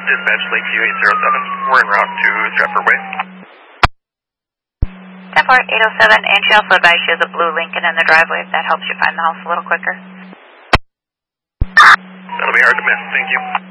Dispatch Lakeview 807. We're en route to Stratford Way. 10-4, 807, and she also advised she has a blue Lincoln in the driveway if that helps you find the house a little quicker. That'll be hard to miss. Thank you.